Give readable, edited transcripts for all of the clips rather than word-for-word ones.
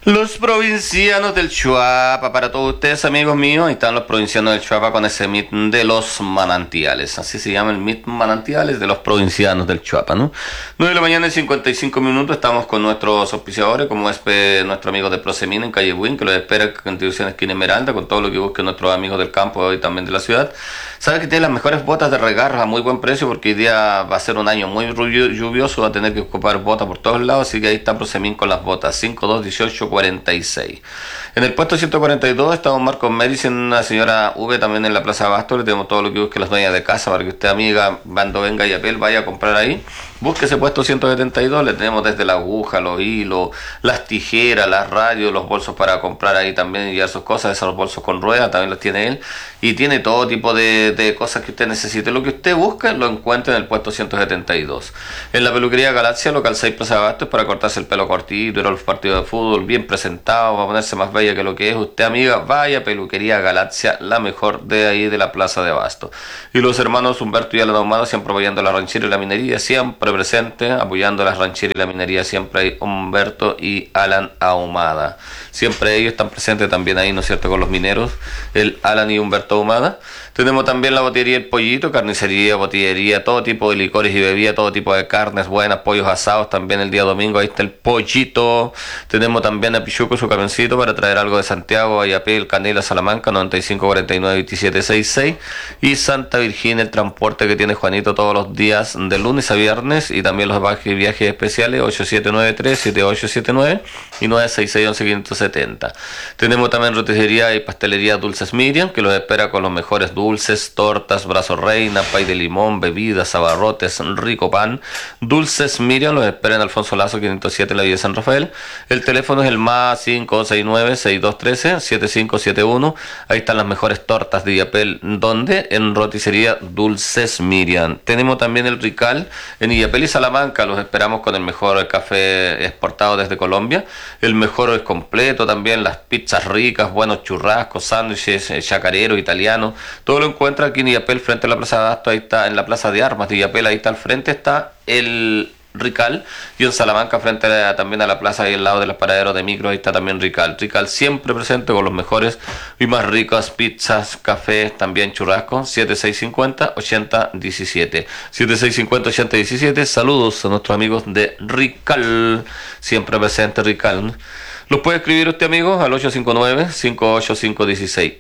Los provincianos del Chuapa, para todos ustedes amigos míos, ahí están los provincianos del Chuapa con ese mit de los manantiales, así se llama el mit manantiales de los provincianos del Chuapa, ¿no? 9 de la mañana y 55 minutos, estamos con nuestros auspiciadores, como es nuestro amigo de Prosemina en Calle Buin, que los espera en Constitución Esquina Esmeralda, con todo lo que busquen nuestros amigos del campo y también de la ciudad. Sabe que tiene las mejores botas de regar a muy buen precio, porque hoy día va a ser un año muy lluvioso, va a tener que ocupar botas por todos lados, así que ahí está Prosemin con las botas, 521846. En el puesto 142 estamos Marcos Meris en una señora V también en la Plaza Abasto, le tenemos todo lo que busque las dueñas de casa para que usted amiga, cuando venga y a Apel vaya a comprar ahí. Busque ese puesto 172, le tenemos desde la aguja, los hilos, las tijeras, las radios, los bolsos para comprar ahí también y llevar sus cosas, esos bolsos con ruedas también los tiene él. Y tiene todo tipo de cosas que usted necesite. Lo que usted busca lo encuentra en el puesto 172. En la peluquería Galaxia, local 6 Plaza Bastos, para cortarse el pelo cortito, ir a los partidos de fútbol, bien presentado, para ponerse más bella que lo que es. Usted, amiga, vaya a peluquería Galaxia, la mejor de ahí de la Plaza de Abasto. Y los hermanos Humberto y Alan Ahumada, siempre apoyando la ranchería y la minería, siempre presente, apoyando las rancherías y la minería, siempre hay Humberto y Alan Ahumada. Siempre ellos están presentes también ahí, ¿no es cierto?, con los mineros, el Alan y Humberto Ahumada. Tenemos también la botillería El Pollito, carnicería, botillería, todo tipo de licores y bebidas, todo tipo de carnes buenas, pollos asados, también el día domingo, ahí está el Pollito. Tenemos también a Pichuco, su camioncito, para traer algo de Santiago, Ayapé, el Canela, Salamanca, 9549-2766. Y Santa Virginia, el transporte que tiene Juanito todos los días, de lunes a viernes, y también los viajes especiales, 8793-7879 y 966-11570. Tenemos también roticería y pastelería Dulces Miriam, que los espera con los mejores dulces, tortas, brazo reina, pay de limón, bebidas, abarrotes, rico pan. Dulces Miriam los espera en Alfonso Lazo 507 en la Villa San Rafael. El teléfono es el más 569-6213-7571. Ahí están las mejores tortas de Illapel. ¿Dónde? En roticería Dulces Miriam. Tenemos también el Rical en Illapel y Salamanca. Los esperamos con el mejor café exportado desde Colombia. El mejor es completo también. Las pizzas ricas, buenos churrascos, sándwiches, chacarero, italiano. Todo lo encuentra aquí en Illapel frente a la Plaza de Abasto. Ahí está en la Plaza de Armas de Illapel. Ahí está al frente está el Rical, y en Salamanca frente también a la plaza y al lado de los paraderos de micro, ahí está también Rical. Rical siempre presente con los mejores y más ricas pizzas, café, también churrascos. 7650-8017 7650-8017. Saludos a nuestros amigos de Rical, siempre presente Rical, ¿no? Los puede escribir usted, amigos, al 859-58516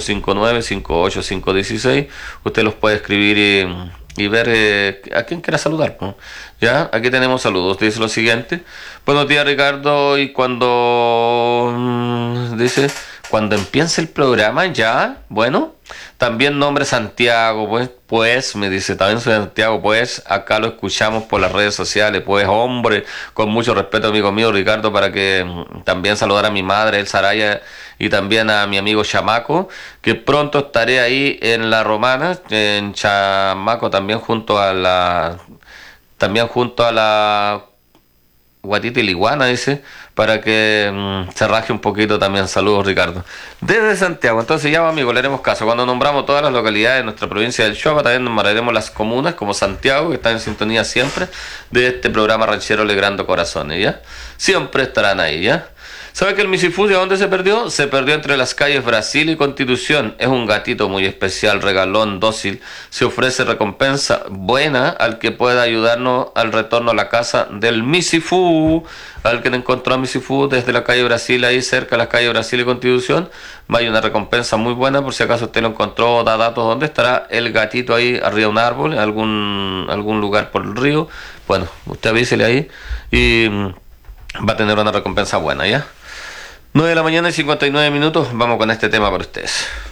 859-58516. Usted los puede escribir y ver a quién quiera saludar, ¿no? Ya, aquí tenemos saludos. Dice lo siguiente: buenos días, Ricardo, y dice, cuando empiece el programa, ya, bueno, también nombre Santiago, pues, me dice, también soy Santiago, pues, acá lo escuchamos por las redes sociales, pues, hombre, con mucho respeto, amigo mío, Ricardo, para que también saludar a mi madre, El Saraya, y también a mi amigo Chamaco, que pronto estaré ahí en La Romana, en Chamaco, también junto a la Guatita y Liguana, dice, para que se raje un poquito también. Saludos, Ricardo. Desde Santiago, entonces ya, amigos, le haremos caso. Cuando nombramos todas las localidades de nuestra provincia del Chuapa, también nombraremos las comunas como Santiago, que están en sintonía siempre de este programa ranchero Alegrando Corazones, ¿ya? Siempre estarán ahí, ¿ya? ¿Sabe que el Misifú de dónde se perdió? Se perdió entre las calles Brasil y Constitución. Es un gatito muy especial, regalón, dócil. Se ofrece recompensa buena al que pueda ayudarnos al retorno a la casa del Misifú. Al que encontró a Misifú desde la calle Brasil, ahí cerca de la calle Brasil y Constitución, va a hay una recompensa muy buena. Por si acaso usted lo encontró, da datos dónde estará el gatito, ahí arriba de un árbol, en algún lugar por el río. Bueno, usted avísele ahí y va a tener una recompensa buena, ¿ya? 9 de la mañana y 59 minutos, vamos con este tema para ustedes.